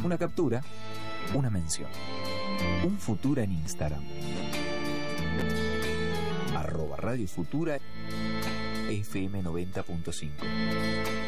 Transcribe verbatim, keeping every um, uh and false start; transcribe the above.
una captura, una mención. Un Futura en Instagram. Arroba Radio Futura F M noventa punto cinco.